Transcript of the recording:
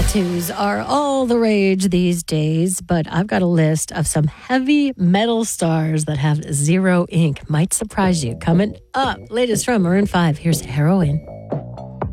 tattoos are all the rage these days, but I've got a list of some heavy metal stars that have zero ink. Might surprise you. Coming up, latest from Maroon 5, here's Heroin.